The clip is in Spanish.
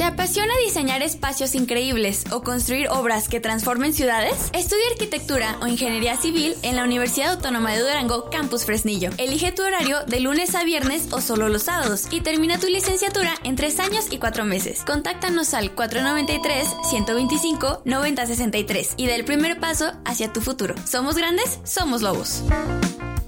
¿Te apasiona diseñar espacios increíbles o construir obras que transformen ciudades? Estudia arquitectura o ingeniería civil en la Universidad Autónoma de Durango, Campus Fresnillo. Elige tu horario de lunes a viernes o solo los sábados y termina tu licenciatura en 3 años y 4 meses. Contáctanos al 493-125-9063 y da el primer paso hacia tu futuro. Somos grandes, somos lobos.